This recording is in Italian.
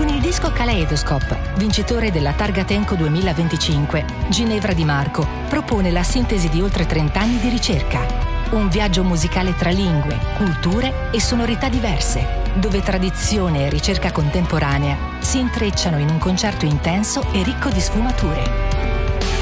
Con il disco Kaleidoscope, vincitore della Targa Tenco 2025, Ginevra Di Marco propone la sintesi di oltre 30 anni di ricerca. Un viaggio musicale tra lingue, culture e sonorità diverse, dove tradizione e ricerca contemporanea si intrecciano in un concerto intenso e ricco di sfumature.